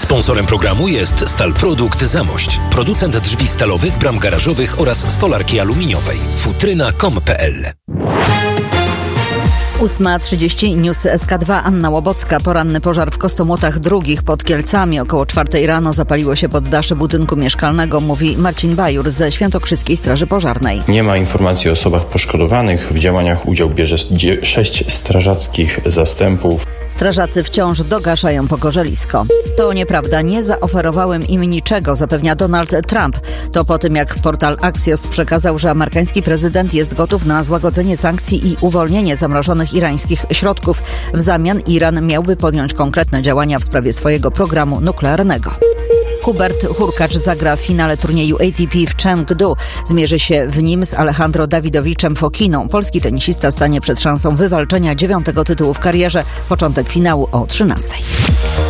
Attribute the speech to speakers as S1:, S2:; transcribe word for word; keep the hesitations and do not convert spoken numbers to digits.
S1: Sponsorem programu jest Stalprodukt Zamość, producent drzwi stalowych, bram garażowych oraz stolarki aluminiowej. futryna kropka com kropka p l.
S2: ósma trzydzieści, News S K dwa, Anna Łobocka. Poranny pożar w Kostomłotach Drugich pod Kielcami. Około czwartej rano zapaliło się poddasze budynku mieszkalnego, mówi Marcin Bajur ze Świętokrzyskiej Straży Pożarnej.
S3: Nie ma informacji o osobach poszkodowanych. W działaniach udział bierze sześć strażackich zastępów.
S2: Strażacy wciąż dogaszają pogorzelisko. To nieprawda, nie zaoferowałem im niczego, zapewnia Donald Trump. To po tym, jak portal Axios przekazał, że amerykański prezydent jest gotów na złagodzenie sankcji i uwolnienie zamrożonych irańskich środków. W zamian Iran miałby podjąć konkretne działania w sprawie swojego programu nuklearnego. Hubert Hurkacz zagra w finale turnieju A T P w Chengdu. Zmierzy się w nim z Alejandro Dawidowiczem Fokiną. Polski tenisista stanie przed szansą wywalczenia dziewiątego tytułu w karierze. Początek finału o trzynastej.